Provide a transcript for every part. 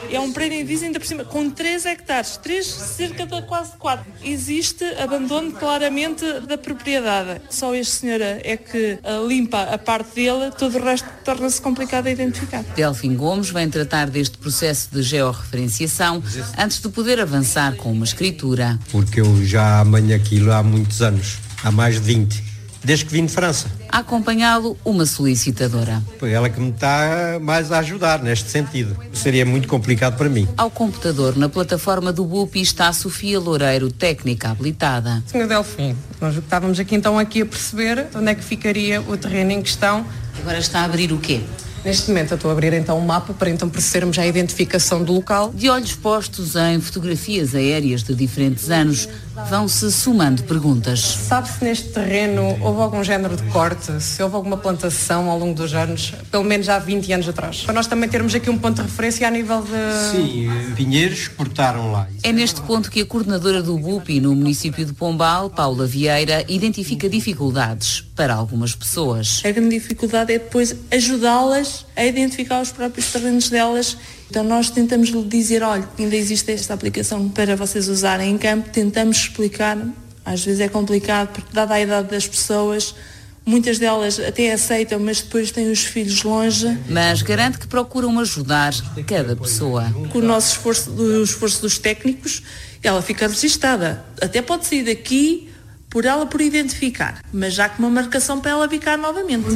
É um prédio em Visa, ainda por cima, com 3 hectares, 3 cerca de quase 4. Existe abandono claramente da propriedade. Só este senhor é que limpa a parte dele, todo o resto torna-se complicado a identificar. Delfim Gomes vem tratar deste processo de georreferenciação antes de poder avançar com uma escritura. Porque eu já amanho aquilo há muitos anos, há mais de 20, desde que vim de França. A acompanhá-lo uma solicitadora. Foi ela que me está mais a ajudar neste sentido. Seria muito complicado para mim. Ao computador, na plataforma do BUPI, está a Sofia Loureiro, técnica habilitada. Senhor Delfim, nós estávamos aqui a perceber onde é que ficaria o terreno em questão. Agora está a abrir o quê? Neste momento eu estou a abrir então um mapa para então procedermos à identificação do local. De olhos postos em fotografias aéreas de diferentes anos, vão-se somando perguntas. Sabe-se neste terreno houve algum género de corte, se houve alguma plantação ao longo dos anos, pelo menos há 20 anos atrás? Para nós também termos aqui um ponto de referência a nível de... Sim, pinheiros cortaram lá. É neste ponto que a coordenadora do BUPI no município de Pombal, Paula Vieira, identifica dificuldades para algumas pessoas. A grande dificuldade é depois ajudá-las a identificar os próprios terrenos delas. Então nós tentamos lhe dizer, olha, ainda existe esta aplicação para vocês usarem em campo, tentamos explicar, às vezes é complicado, porque dada a idade das pessoas, muitas delas até aceitam, mas depois têm os filhos longe. Mas garante que procuram ajudar cada pessoa. Com o nosso esforço, o esforço dos técnicos, ela fica registada. Até pode sair daqui por identificar, mas já com uma marcação para ela ficar novamente.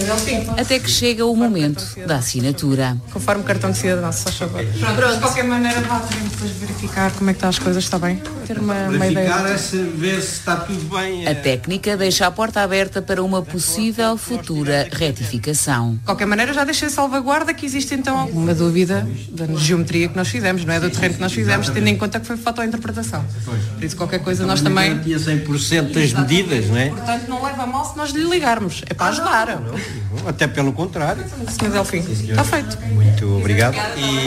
Até que chega o momento da assinatura. Conforme o cartão de cidadão, se faz favor. Pronto, de qualquer maneira, podemos depois verificar como é que estão as coisas, está bem? Ter uma ideia. Verificar ver se está tudo bem. A técnica deixa a porta aberta para uma possível futura retificação. De qualquer maneira, já deixei salvaguarda que existe então alguma dúvida da geometria que nós fizemos, não é? Do terreno que nós fizemos, tendo em conta que foi fotointerpretação. Por isso, qualquer coisa, nós também... Garantia 100% das medidas, não é? Portanto, não leva a mal se nós lhe ligarmos. É para ajudar. Não, até pelo contrário. Senhor Delfim, está feito. Muito obrigado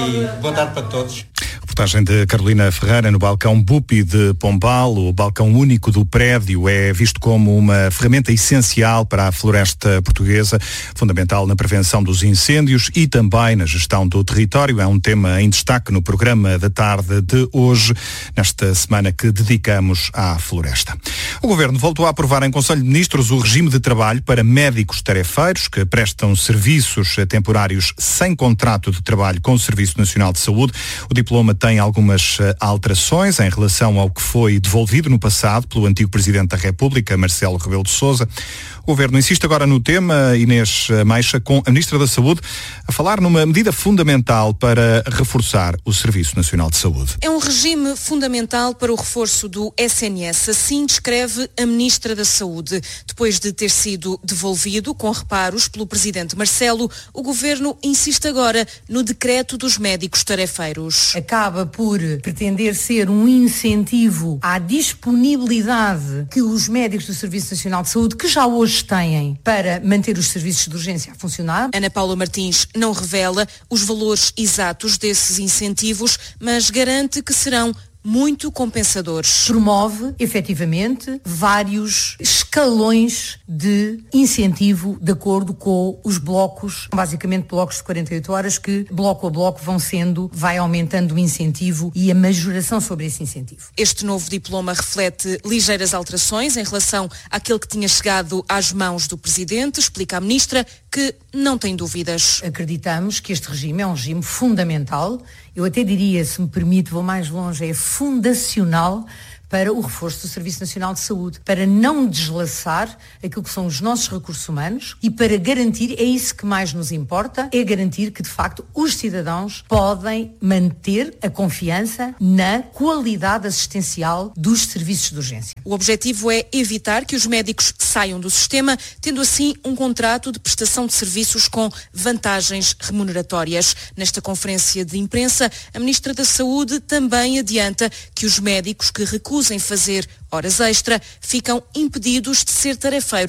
e boa tarde para todos. Reportagem de Carolina Ferreira no balcão BUPI de Pombal. O balcão único do prédio é visto como uma ferramenta essencial para a floresta portuguesa, fundamental na prevenção dos incêndios e também na gestão do território. É um tema em destaque no programa da tarde de hoje, nesta semana que dedicamos à floresta. O Governo voltou a aprovar em Conselho de Ministros o regime de trabalho para médicos tarefeiros que prestam serviços temporários sem contrato de trabalho com o Serviço Nacional de Saúde. O diploma tem algumas alterações em relação ao que foi devolvido no passado pelo antigo Presidente da República, Marcelo Rebelo de Sousa. O Governo insiste agora no tema, Inês Meixa, com a Ministra da Saúde, a falar numa medida fundamental para reforçar o Serviço Nacional de Saúde. É um regime fundamental para o reforço do SNS, assim descreve a Ministra da Saúde. Depois de ter sido devolvido com reparos pelo Presidente Marcelo, o Governo insiste agora no decreto dos médicos tarefeiros. Acaba por pretender ser um incentivo à disponibilidade que os médicos do Serviço Nacional de Saúde, que já hoje têm, para manter os serviços de urgência a funcionar. Ana Paula Martins não revela os valores exatos desses incentivos, mas garante que serão muito compensadores. Promove, efetivamente, vários escalões de incentivo de acordo com os blocos, basicamente blocos de 48 horas, que bloco a bloco vai aumentando o incentivo e a majoração sobre esse incentivo. Este novo diploma reflete ligeiras alterações em relação àquele que tinha chegado às mãos do Presidente, explica a Ministra, que não tem dúvidas. Acreditamos que este regime é um regime fundamental. Eu até diria, se me permite, vou mais longe, é fundacional para o reforço do Serviço Nacional de Saúde, para não deslaçar aquilo que são os nossos recursos humanos e para garantir, é isso que mais nos importa, é garantir que de facto os cidadãos podem manter a confiança na qualidade assistencial dos serviços de urgência. O objetivo é evitar que os médicos saiam do sistema, tendo assim um contrato de prestação de serviços com vantagens remuneratórias. Nesta conferência de imprensa, a Ministra da Saúde também adianta que os médicos que recusem fazer horas extra ficam impedidos de ser tarefeiros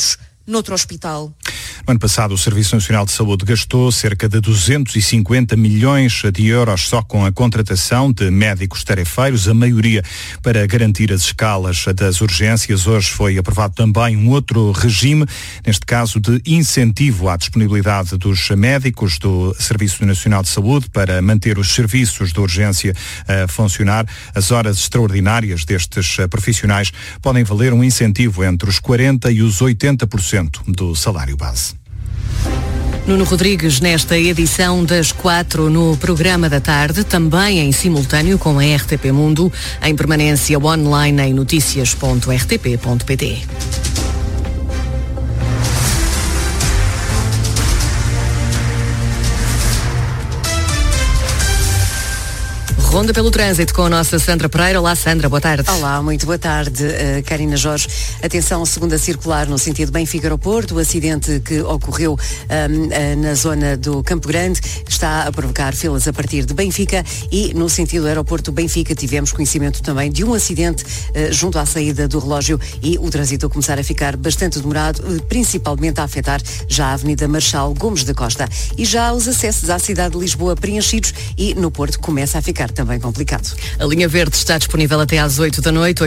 noutro hospital. No ano passado, o Serviço Nacional de Saúde gastou cerca de 250 milhões de euros só com a contratação de médicos tarefeiros, a maioria para garantir as escalas das urgências. Hoje foi aprovado também um outro regime, neste caso de incentivo à disponibilidade dos médicos do Serviço Nacional de Saúde para manter os serviços de urgência a funcionar. As horas extraordinárias destes profissionais podem valer um incentivo entre os 40% e os 80% do salário base. Nuno Rodrigues, nesta edição das 4 no programa da tarde, também em simultâneo com a RTP Mundo, em permanência online em noticias.rtp.pt. Ronda pelo trânsito com a nossa Sandra Pereira. Olá, Sandra, boa tarde. Olá, muito boa tarde, Karina Jorge. Atenção, segunda circular no sentido Benfica-Aeroporto. O acidente que ocorreu na zona do Campo Grande está a provocar filas a partir de Benfica, e no sentido aeroporto Benfica tivemos conhecimento também de um acidente junto à saída do relógio, e o trânsito a começar a ficar bastante demorado, principalmente a afetar já a Avenida Marechal Gomes da Costa. E já os acessos à cidade de Lisboa preenchidos, e no Porto começa a ficar também complicado. A linha verde está disponível até às 8 da noite,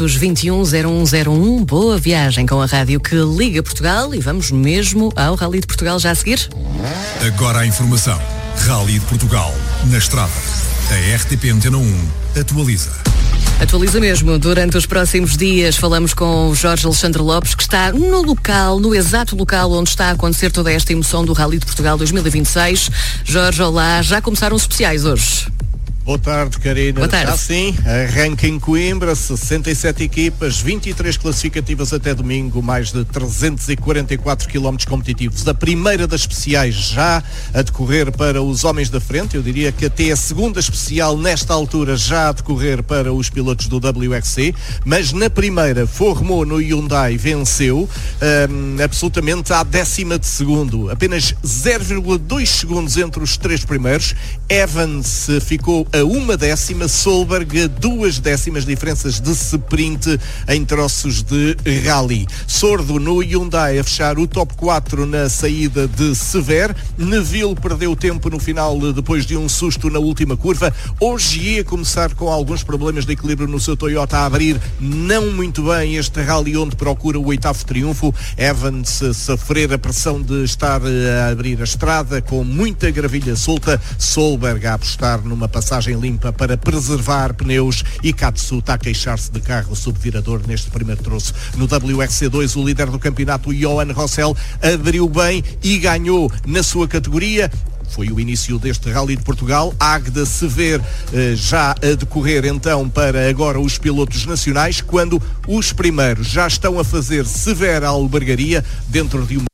821-0101. Boa viagem com a rádio que liga Portugal, e vamos mesmo ao Rally de Portugal já a seguir. Agora a informação. Rally de Portugal, na estrada. A RTP Antena 1 atualiza. Atualiza mesmo. Durante os próximos dias falamos com o Jorge Alexandre Lopes, que está no local, no exato local onde está a acontecer toda esta emoção do Rally de Portugal 2026. Jorge, olá. Já começaram os especiais hoje? Boa tarde, Karina. Boa tarde. Já sim, arranca em Coimbra, 67 equipas, 23 classificativas até domingo, mais de 344 km competitivos. A primeira das especiais já a decorrer para os homens da frente, eu diria que até a segunda especial nesta altura já a decorrer para os pilotos do WRC, mas na primeira, Formou no Hyundai venceu, absolutamente à décima de segundo, apenas 0,2 segundos entre os três primeiros. Evans ficou a uma décima, Solberg a 2 décimas, diferenças de sprint em troços de rally. Sordo no Hyundai a fechar o top 4 na saída de Sever. Neville perdeu tempo no final depois de um susto na última curva. Hoje ia começar com alguns problemas de equilíbrio no seu Toyota a abrir não muito bem este rally, onde procura o 8º triunfo. Evans a sofrer a pressão de estar a abrir a estrada com muita gravilha solta. Solberg a apostar numa passagem limpa para preservar pneus, e Katsu está a queixar-se de carro subvirador neste primeiro troço. No WRC2, o líder do campeonato, Johan Rossell, abriu bem e ganhou na sua categoria. Foi o início deste Rally de Portugal. Águeda Sever já a decorrer então para agora os pilotos nacionais, quando os primeiros já estão a fazer Sever Albergaria dentro de uma